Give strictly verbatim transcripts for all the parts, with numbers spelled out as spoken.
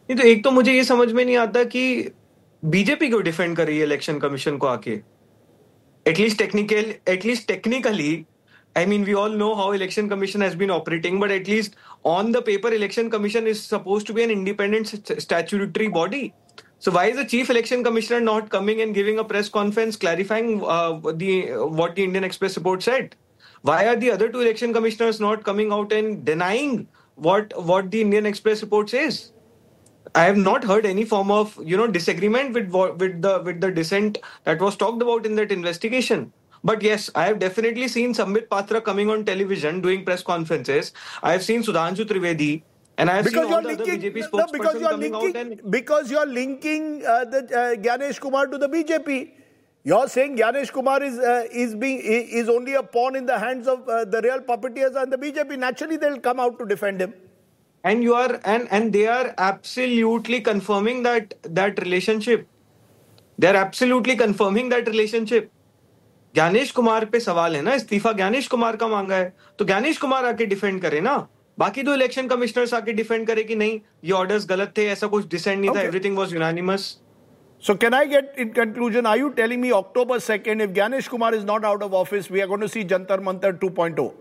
नहीं तो एक तो मुझे ये समझ में नहीं आता कि बीजेपी क्यों डिफेंड कर रही है इलेक्शन कमीशन को आके. At least technical at least technically I mean, we all know how Election Commission has been operating, but at least on the paper, Election Commission is supposed to be an independent st- statutory body. So why is the Chief Election Commissioner not coming and giving a press conference clarifying uh, the what the Indian Express report said? Why are the other two election commissioners not coming out and denying what what the Indian Express report says? I have not heard any form of you know disagreement with with the with the dissent that was talked about in that investigation. But yes, I have definitely seen Sambit Patra coming on television doing press conferences. I have seen Sudhanshu Trivedi, and I have because seen all the linking, other B J P no, spokesperson because you're coming linking, out and because you're linking uh, the uh, Gyanesh Kumar to the B J P. You're saying Gyanesh Kumar is uh, is being is only a pawn in the hands of uh, the real puppeteers and the B J P. Naturally, they'll come out to defend him. And you are and and they are absolutely confirming that that relationship. They are absolutely confirming that relationship. Gyanesh Kumar पे सवाल है ना, इस्तीफा ज्ञानेश कुमार का मांगा है, तो ज्ञानेश कुमार आके डिफेंड करे ना. बाकी दो इलेक्शन कमिश्नर्स आके डिफेंड करे कि नहीं ये ऑर्डर्स गलत थे, ऐसा कुछ डिसेंट नहीं था, everything was unanimous. So can I get in conclusion, are you telling me October second, if Gyanesh Kumar is not out of office, we are going to see Jantar Mantar two point oh?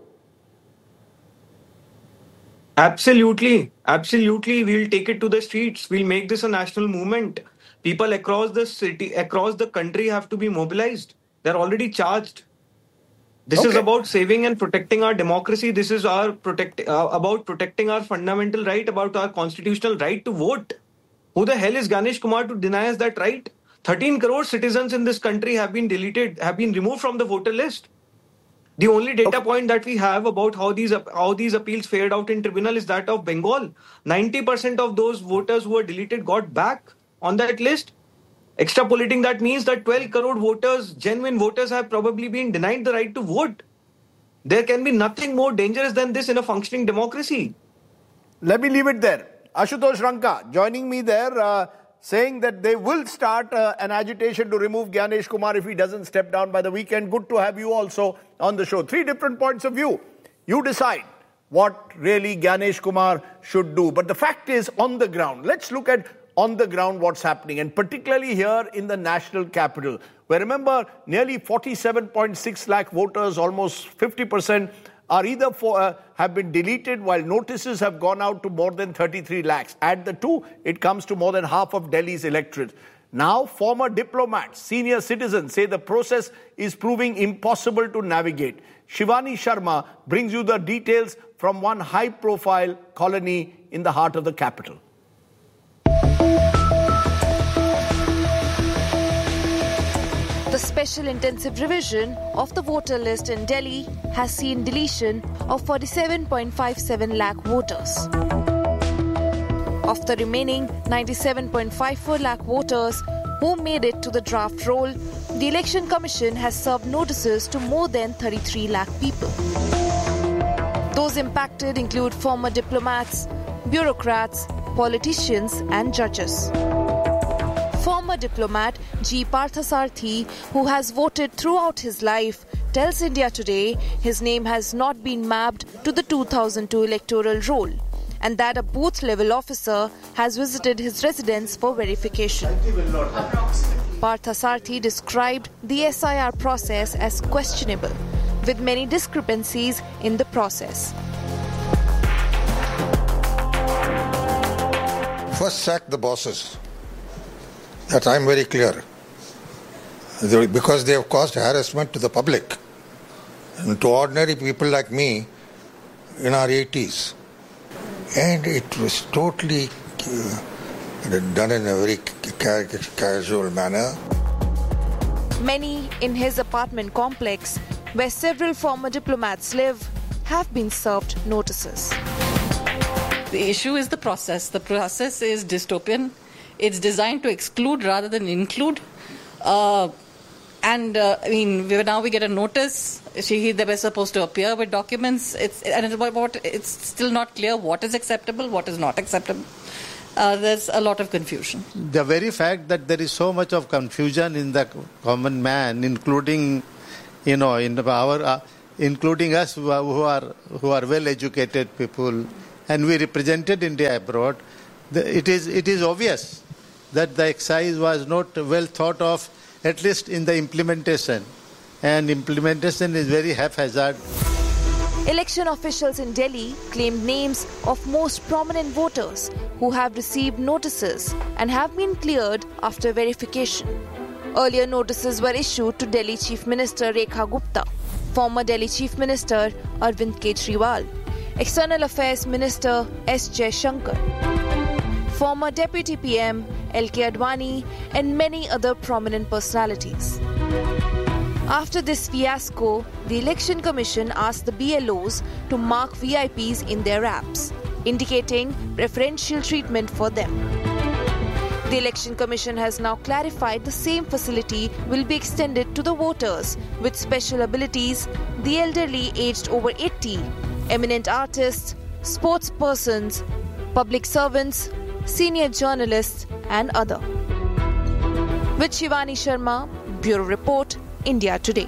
Absolutely. Absolutely. We'll take it to the streets. We'll make this a national movement. People across the city, across the country have to be mobilized. They're already charged. This okay. is about saving and protecting our democracy. This is our protect uh, about protecting our fundamental right, about our constitutional right to vote. Who the hell is Gyanesh Kumar to deny us that right? thirteen crore citizens in this country have been deleted, have been removed from the voter list. The only data okay. point that we have about how these how these appeals fared out in tribunal is that of Bengal. ninety percent of those voters who were deleted got back on that list. Extrapolating that means that twelve crore voters, genuine voters, have probably been denied the right to vote. There can be nothing more dangerous than this in a functioning democracy. Let me leave it there. Ashutosh Ranka joining me there, uh, saying that they will start uh, an agitation to remove Gyanesh Kumar if he doesn't step down by the weekend. Good to have you also on the show. Three different points of view. You decide what really Gyanesh Kumar should do. But the fact is, on the ground, let's look at on the ground what's happening, and particularly here in the national capital, where remember nearly forty-seven point six lakh voters, almost fifty percent, are either for, uh, have been deleted, while notices have gone out to more than thirty-three lakhs. Add the two, it comes to more than half of Delhi's electorate. Now, former diplomats, senior citizens say the process is proving impossible to navigate. Shivani Sharma brings you the details from one high-profile colony in the heart of the capital. The special intensive revision of the voter list in Delhi has seen deletion of forty-seven point five seven lakh voters. Of the remaining ninety-seven point five four lakh voters who made it to the draft roll, the Election Commission has served notices to more than thirty-three lakh people. Those impacted include former diplomats, bureaucrats, politicians and judges. Former diplomat G. Parthasarathy, who has voted throughout his life, tells India Today his name has not been mapped to the two thousand two electoral roll and that a booth-level officer has visited his residence for verification. Parthasarathy described the S I R process as questionable, with many discrepancies in the process. First sack the bosses. That I am very clear. Because they have caused harassment to the public and to ordinary people like me in our eighties. And it was totally uh, done in a very ca- casual manner. Many in his apartment complex, where several former diplomats live, have been served notices. The issue is the process. The process is dystopian. It's designed to exclude rather than include. Uh, and, uh, I mean, we, now we get a notice. She, they were supposed to appear with documents. It's, and it's, about, it's still not clear what is acceptable, what is not acceptable. Uh, there's a lot of confusion. The very fact that there is so much of confusion in the common man, including, you know, in our, uh, including us who are, who are who are well-educated people, and we represented India abroad, the, it is it is obvious that the exercise was not well thought of, at least in the implementation. And implementation is very haphazard. Election officials in Delhi claimed names of most prominent voters who have received notices and have been cleared after verification. Earlier notices were issued to Delhi Chief Minister Rekha Gupta, former Delhi Chief Minister Arvind Kejriwal, External Affairs Minister S. Jaishankar, former Deputy P M L K Advani and many other prominent personalities. After this fiasco, the Election Commission asked the B L Os to mark V I Ps in their apps, indicating preferential treatment for them. The Election Commission has now clarified the same facility will be extended to the voters with special abilities, the elderly aged over eighty, eminent artists, sports persons, public servants, senior journalists and other. With Shivani Sharma, Bureau Report, India Today.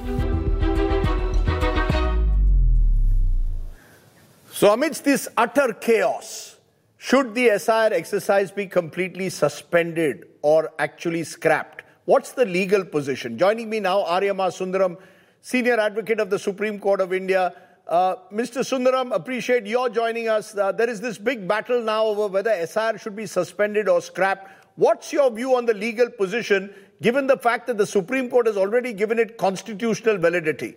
So amidst this utter chaos, should the S I R exercise be completely suspended or actually scrapped? What's the legal position? Joining me now, Aryama Sundaram, Senior Advocate of the Supreme Court of India. Uh, Mister Sundaram, appreciate your joining us. Uh, there is this big battle now over whether S I R should be suspended or scrapped. What's your view on the legal position, given the fact that the Supreme Court has already given it constitutional validity?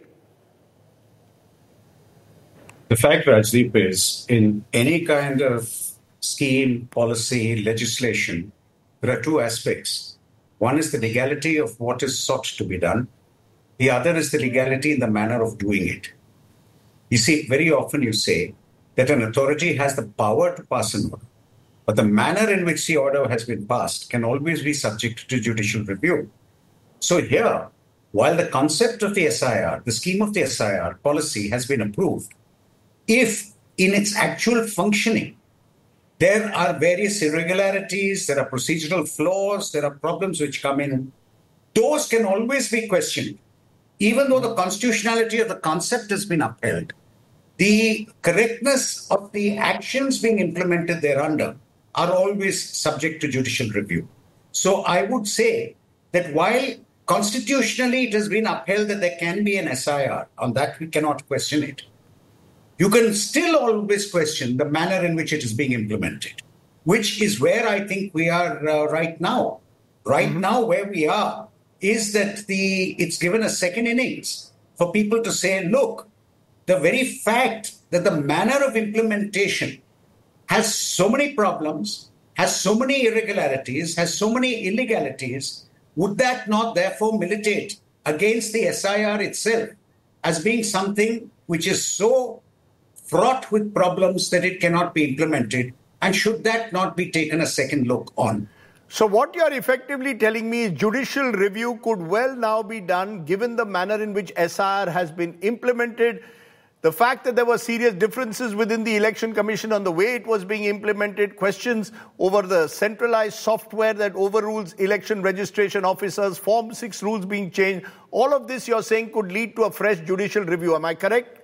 The fact, Rajdeep, is in any kind of scheme, policy, legislation, there are two aspects. One is the legality of what is sought to be done. The other is the legality in the manner of doing it. You see, very often you say that an authority has the power to pass an order, but the manner in which the order has been passed can always be subject to judicial review. So here, while the concept of the S I R, the scheme of the S I R policy has been approved, if in its actual functioning, there are various irregularities, there are procedural flaws, there are problems which come in, those can always be questioned. Even though the constitutionality of the concept has been upheld, the correctness of the actions being implemented thereunder are always subject to judicial review. So I would say that while constitutionally it has been upheld that there can be an S I R, on that we cannot question it, you can still always question the manner in which it is being implemented, which is where I think we are uh, right now. Right mm-hmm. now, where we are is that the it's given a second innings for people to say, look, the very fact that the manner of implementation has so many problems, has so many irregularities, has so many illegalities, would that not therefore militate against the S I R itself as being something which is so fraught with problems that it cannot be implemented? And should that not be taken a second look on? So what you're effectively telling me is judicial review could well now be done given the manner in which S I R has been implemented, the fact that there were serious differences within the Election Commission on the way it was being implemented, questions over the centralized software that overrules election registration officers, Form six rules being changed. All of this you're saying could lead to a fresh judicial review. Am I correct?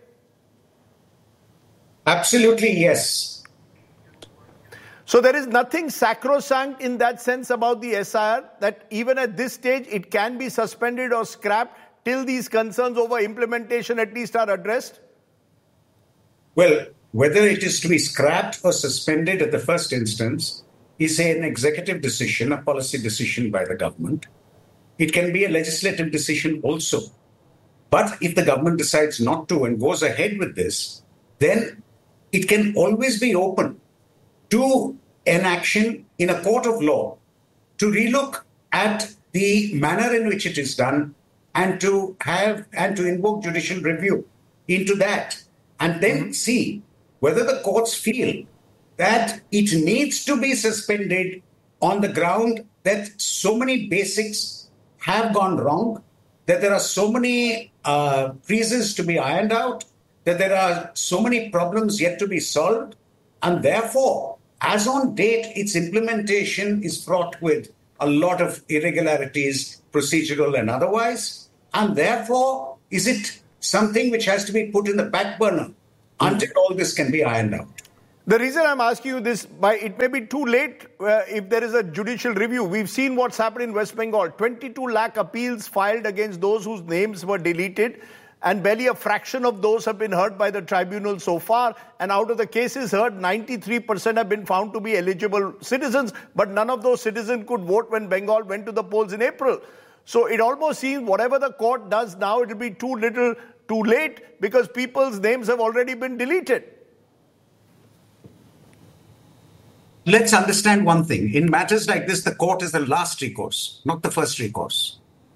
Absolutely, yes. So there is nothing sacrosanct in that sense about the S I R, that even at this stage it can be suspended or scrapped till these concerns over implementation at least are addressed? Well, whether it is to be scrapped or suspended at the first instance is an executive decision, a policy decision by the government. It can be a legislative decision also. But if the government decides not to and goes ahead with this, then it can always be open to an action in a court of law to relook at the manner in which it is done and to have and to invoke judicial review into that, and then mm-hmm. see whether the courts feel that it needs to be suspended on the ground that so many basics have gone wrong, that there are so many uh, freezes to be ironed out, that there are so many problems yet to be solved, and therefore, as on date, its implementation is fraught with a lot of irregularities, procedural and otherwise, and therefore, is it something which has to be put in the back burner until all this can be ironed out? The reason I'm asking you this, by it may be too late uh, if there is a judicial review. We've seen what's happened in West Bengal. twenty-two lakh appeals filed against those whose names were deleted, and barely a fraction of those have been heard by the tribunal so far. And out of the cases heard, ninety-three percent have been found to be eligible citizens, but none of those citizens could vote when Bengal went to the polls in April. So it almost seems whatever the court does now, it will be too little, too late, because people's names have already been deleted. Let's understand one thing. In matters like this, the court is the last recourse, not the first recourse.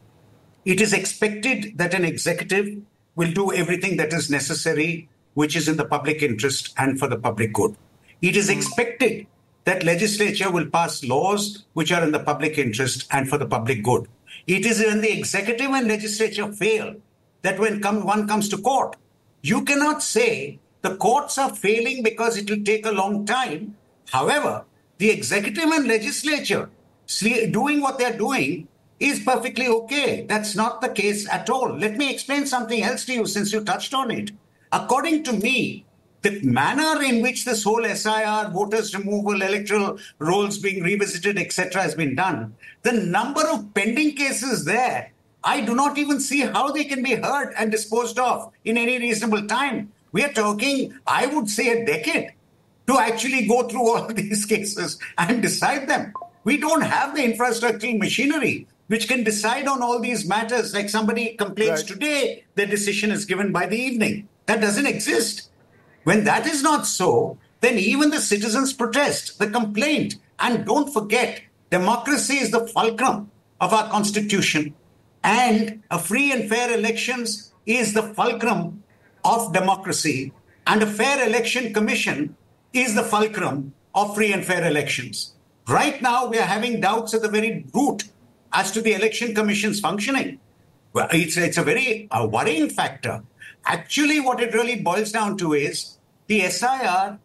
It is expected that an executive will do everything that is necessary, which is in the public interest and for the public good. It is expected that legislature will pass laws which are in the public interest and for the public good. It is when the executive and legislature fail that when come, one comes to court. You cannot say the courts are failing because it will take a long time. However, the executive and legislature doing what they're doing is perfectly okay. That's not the case at all. Let me explain something else to you since you touched on it. According to me, the manner in which this whole S I R, voters removal, electoral rolls being revisited, et cetera has been done, the number of pending cases there, I do not even see how they can be heard and disposed of in any reasonable time. We are talking, I would say, a decade to actually go through all these cases and decide them. We don't have the infrastructural machinery which can decide on all these matters. Like somebody complains right. today, the decision is given by the evening. That doesn't exist. When that is not so, then even the citizens protest, the complaint. And don't forget, democracy is the fulcrum of our constitution. And a free and fair elections is the fulcrum of democracy. And a fair election commission is the fulcrum of free and fair elections. Right now, we are having doubts at the very root as to the election commission's functioning. Well, it's, it's a very uh, worrying factor. Actually, what it really boils down to is the S I R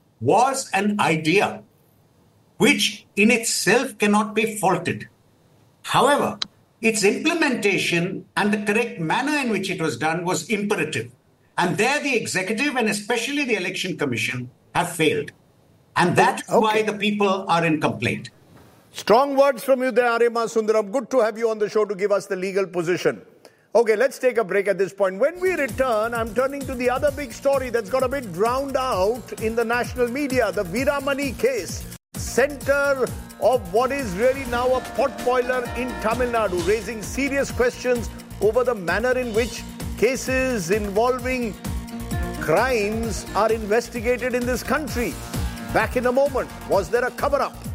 was an idea which in itself cannot be faulted. However, its implementation and the correct manner in which it was done was imperative. And there the executive and especially the election commission have failed. And that's okay. why the people are in complaint. Strong words from you there, Arima Sundaram. Good to have you on the show to give us the legal position. Okay, let's take a break at this point. When we return, I'm turning to the other big story that's got a bit drowned out in the national media, the Veeramani case. Center of what is really now a potboiler in Tamil Nadu, raising serious questions over the manner in which cases involving crimes are investigated in this country. Back in a moment. Was there a cover-up?